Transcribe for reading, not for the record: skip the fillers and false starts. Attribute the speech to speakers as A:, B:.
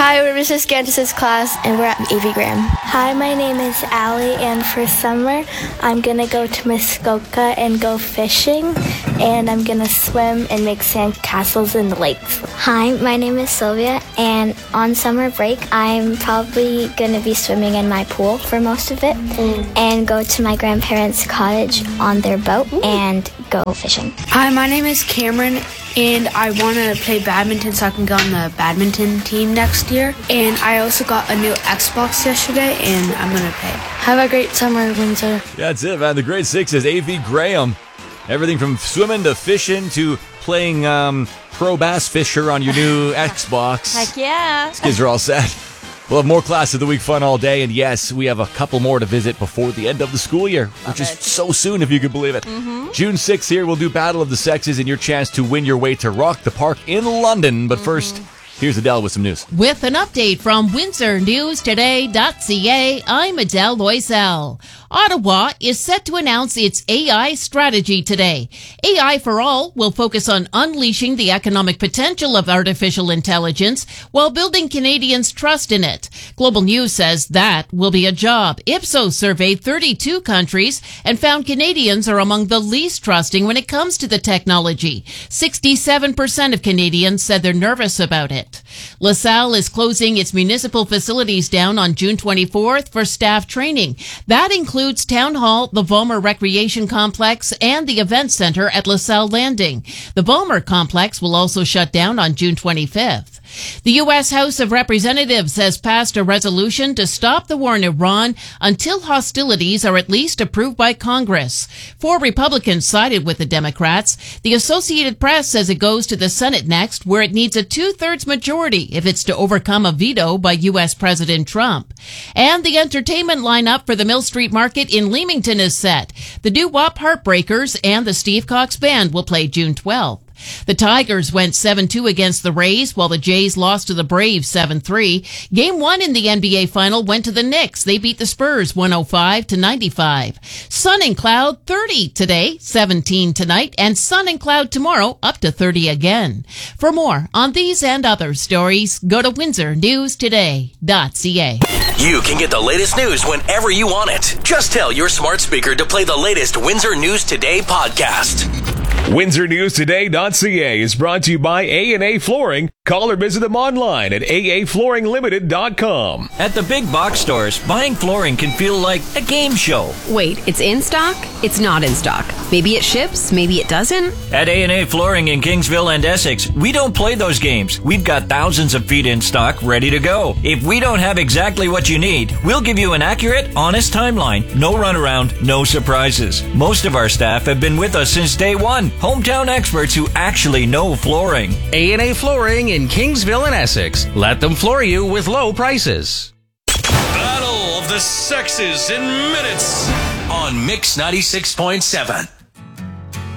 A: Hi, we're Mrs. Gantis' class, and we're at A.V. Graham.
B: Hi, my name is Allie, and for summer, I'm going to go to Muskoka and go fishing, and I'm going to swim and make sand castles in the lakes.
C: Hi, my name is Sylvia, and on summer break, I'm probably going to be swimming in my pool for most of it, and go to my grandparents' cottage on their boat and go fishing.
D: Hi, my name is Cameron, and I want to play badminton so I can go on the badminton team next year. And I also got a new Xbox yesterday, and I'm going to play.
A: Have a great summer, Windsor.
E: Yeah, that's it, man. The grade 6 is A.V. Graham. Everything from swimming to fishing to playing pro bass fisher on your new Xbox.
F: Heck yeah.
E: These kids are all set. We'll have more Class of the Week fun all day, and yes, we have a couple more to visit before the end of the school year, which is so soon, if you can believe it. June 6th here, we'll do Battle of the Sexes and your chance to win your way to Rock the Park in London. But first, here's Adele with some news.
G: With an update from WindsorNewsToday.ca, I'm Adele Loisel. Ottawa is set to announce its AI strategy today. AI for All will focus on unleashing the economic potential of artificial intelligence while building Canadians' trust in it. Global News says that will be a job. Ipsos surveyed 32 countries and found Canadians are among the least trusting when it comes to the technology. 67% of Canadians said they're nervous about it. LaSalle is closing its municipal facilities down on June 24th for staff training. That includes Town Hall, the Vollmer Recreation Complex, and the Event Center at LaSalle Landing. The Vollmer Complex will also shut down on June 25th. The U.S. House of Representatives has passed a resolution to stop the war in Iran until hostilities are at least approved by Congress. 4 Republicans sided with the Democrats. The Associated Press says it goes to the Senate next, where it needs a 2/3 majority if it's to overcome a veto by U.S. President Trump. And the entertainment lineup for the Mill Street Market in Leamington is set. The doo-wop Heartbreakers and the Steve Cox Band will play June 12th. The Tigers went 7-2 against the Rays, while the Jays lost to the Braves 7-3. Game 1 in the NBA Final went to the Knicks. They beat the Spurs 105-95. Sun and cloud 30 today, 17 tonight, and sun and cloud tomorrow up to 30 again. For more on these and other stories, go to WindsorNewsToday.ca.
H: You can get the latest news whenever you want it. Just tell your smart speaker to play the latest Windsor News Today podcast.
I: WindsorNewsToday.ca is brought to you by A&A Flooring. Call or visit them online at aaflooringlimited.com.
J: At the big box stores, buying flooring can feel like a game show.
K: Wait, it's in stock? It's not in stock. Maybe it ships, maybe it doesn't.
J: At A&A Flooring in Kingsville and Essex, we don't play those games. We've got thousands of feet in stock ready to go. If we don't have exactly what you need, we'll give you an accurate, honest timeline. No runaround, no surprises. Most of our staff have been with us since day one. Hometown experts who actually know flooring.
L: A&A Flooring in Kingsville and Essex. Let them floor you with low prices.
H: Battle of the Sexes in minutes on Mix 96.7.